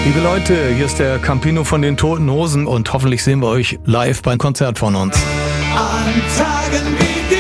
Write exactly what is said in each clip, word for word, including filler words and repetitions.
Liebe Leute, hier ist der Campino von den Toten Hosen und hoffentlich sehen wir euch live beim Konzert von uns. An Tagen wie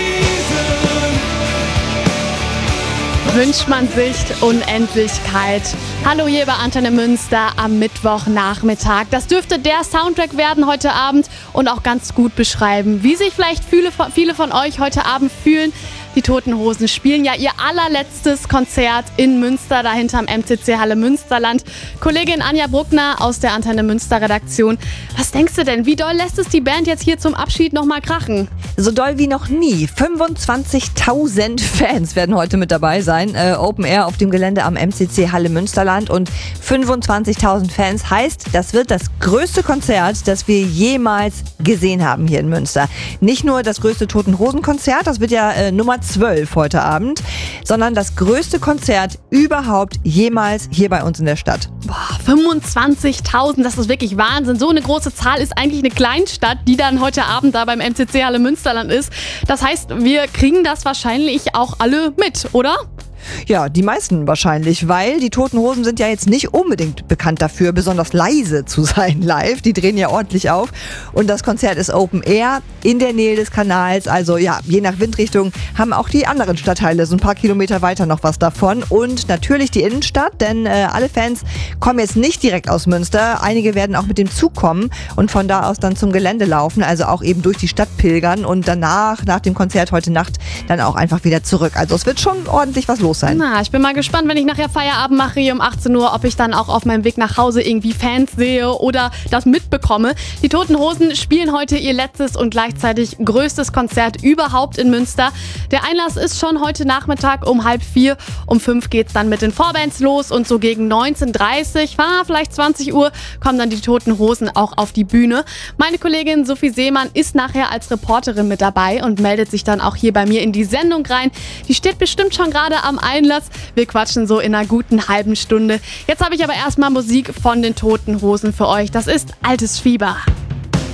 diesen wünscht man sich Unendlichkeit. Hallo hier bei Antenne Münster am Mittwochnachmittag. Das dürfte der Soundtrack werden heute Abend und auch ganz gut beschreiben, wie sich vielleicht viele, viele von euch heute Abend fühlen. Die Toten Hosen spielen ja ihr allerletztes Konzert in Münster, da hinterm M C C Halle Münsterland. Kollegin Anja Bruckner aus der Antenne Münster Redaktion. Was denkst du denn, wie doll lässt es die Band jetzt hier zum Abschied nochmal krachen? So doll wie noch nie. fünfundzwanzigtausend Fans werden heute mit dabei sein. Äh, Open Air auf dem Gelände am M C C Halle Münsterland. Und fünfundzwanzigtausend Fans heißt, das wird das größte Konzert, das wir jemals gesehen haben hier in Münster. Nicht nur das größte Toten Hosen Konzert, das wird ja äh, Nummer zwölf heute Abend, sondern das größte Konzert überhaupt jemals hier bei uns in der Stadt. Boah, fünfundzwanzigtausend, das ist wirklich Wahnsinn. So eine große Zahl ist eigentlich eine Kleinstadt, die dann heute Abend da beim M C C Halle Münsterland ist. Das heißt, wir kriegen das wahrscheinlich auch alle mit, oder? Ja, die meisten wahrscheinlich, weil die Toten Hosen sind ja jetzt nicht unbedingt bekannt dafür, besonders leise zu sein live. Die drehen ja ordentlich auf und das Konzert ist Open Air in der Nähe des Kanals. Also ja, je nach Windrichtung haben auch die anderen Stadtteile so ein paar Kilometer weiter noch was davon. Und natürlich die Innenstadt, denn äh, alle Fans kommen jetzt nicht direkt aus Münster. Einige werden auch mit dem Zug kommen und von da aus dann zum Gelände laufen, also auch eben durch die Stadt pilgern und danach, nach dem Konzert heute Nacht, dann auch einfach wieder zurück. Also es wird schon ordentlich was los sein. Na, ich bin mal gespannt, wenn ich nachher Feierabend mache hier um achtzehn Uhr, ob ich dann auch auf meinem Weg nach Hause irgendwie Fans sehe oder das mitbekomme. Die Toten Hosen spielen heute ihr letztes und gleichzeitig größtes Konzert überhaupt in Münster. Der Einlass ist schon heute Nachmittag um halb vier. Um fünf geht's dann mit den Vorbands los und so gegen neunzehn Uhr dreißig, ah, vielleicht zwanzig Uhr, kommen dann die Toten Hosen auch auf die Bühne. Meine Kollegin Sophie Seemann ist nachher als Reporterin mit dabei und meldet sich dann auch hier bei mir in die Sendung rein. Die steht bestimmt schon gerade am Einlass. Wir quatschen so in einer guten halben Stunde. Jetzt habe ich aber erstmal Musik von den Toten Hosen für euch. Das ist Altes Fieber.